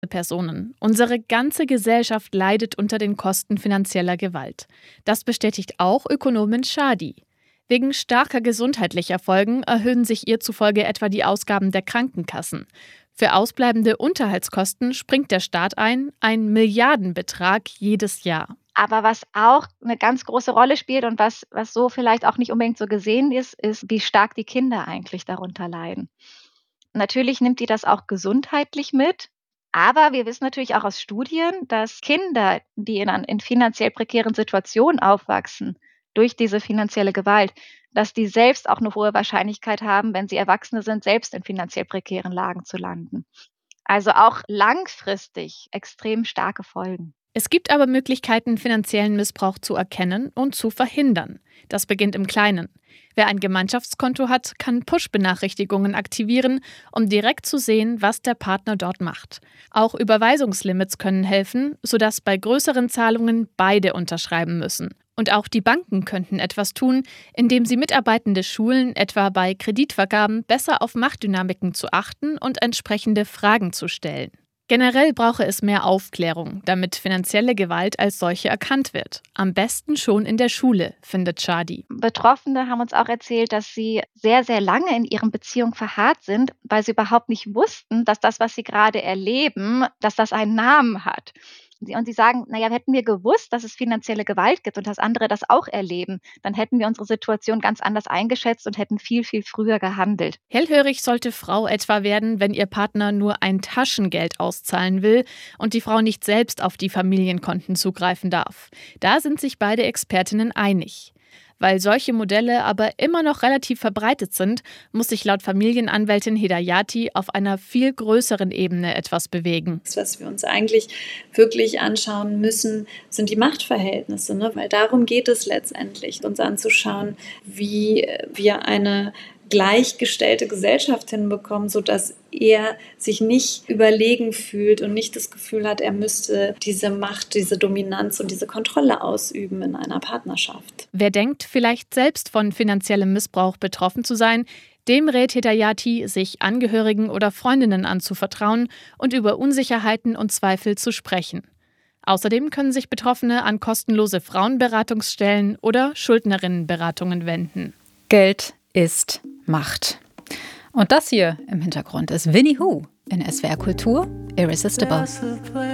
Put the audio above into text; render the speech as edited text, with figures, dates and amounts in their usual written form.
Personen. Unsere ganze Gesellschaft leidet unter den Kosten finanzieller Gewalt. Das bestätigt auch Ökonomin Shadi. Wegen starker gesundheitlicher Folgen erhöhen sich ihr zufolge etwa die Ausgaben der Krankenkassen. Für ausbleibende Unterhaltskosten springt der Staat ein Milliardenbetrag jedes Jahr. Aber was auch eine ganz große Rolle spielt und was so vielleicht auch nicht unbedingt so gesehen ist, wie stark die Kinder eigentlich darunter leiden. Natürlich nimmt die das auch gesundheitlich mit, aber wir wissen natürlich auch aus Studien, dass Kinder, die in finanziell prekären Situationen aufwachsen, durch diese finanzielle Gewalt, dass die selbst auch eine hohe Wahrscheinlichkeit haben, wenn sie Erwachsene sind, selbst in finanziell prekären Lagen zu landen. Also auch langfristig extrem starke Folgen. Es gibt aber Möglichkeiten, finanziellen Missbrauch zu erkennen und zu verhindern. Das beginnt im Kleinen. Wer ein Gemeinschaftskonto hat, kann Push-Benachrichtigungen aktivieren, um direkt zu sehen, was der Partner dort macht. Auch Überweisungslimits können helfen, sodass bei größeren Zahlungen beide unterschreiben müssen. Und auch die Banken könnten etwas tun, indem sie Mitarbeitende schulen, etwa bei Kreditvergaben besser auf Machtdynamiken zu achten und entsprechende Fragen zu stellen. Generell brauche es mehr Aufklärung, damit finanzielle Gewalt als solche erkannt wird. Am besten schon in der Schule, findet Shadi. Betroffene haben uns auch erzählt, dass sie sehr, sehr lange in ihren Beziehungen verharrt sind, weil sie überhaupt nicht wussten, dass das, was sie gerade erleben, dass das einen Namen hat. Und sie sagen, hätten wir gewusst, dass es finanzielle Gewalt gibt und dass andere das auch erleben, dann hätten wir unsere Situation ganz anders eingeschätzt und hätten viel, viel früher gehandelt. Hellhörig sollte Frau etwa werden, wenn ihr Partner nur ein Taschengeld auszahlen will und die Frau nicht selbst auf die Familienkonten zugreifen darf. Da sind sich beide Expertinnen einig. Weil solche Modelle aber immer noch relativ verbreitet sind, muss sich laut Familienanwältin Hedayati auf einer viel größeren Ebene etwas bewegen. Was wir uns eigentlich wirklich anschauen müssen, sind die Machtverhältnisse, weil darum geht es letztendlich, uns anzuschauen, wie wir eine gleichgestellte Gesellschaft hinbekommen, sodass er sich nicht überlegen fühlt und nicht das Gefühl hat, er müsste diese Macht, diese Dominanz und diese Kontrolle ausüben in einer Partnerschaft. Wer denkt, vielleicht selbst von finanziellem Missbrauch betroffen zu sein, dem rät Hedayati, sich Angehörigen oder Freundinnen anzuvertrauen und über Unsicherheiten und Zweifel zu sprechen. Außerdem können sich Betroffene an kostenlose Frauenberatungsstellen oder Schuldnerinnenberatungen wenden. Geld ist Macht. Und das hier im Hintergrund ist Winnie Who in SWR Kultur Irresistible.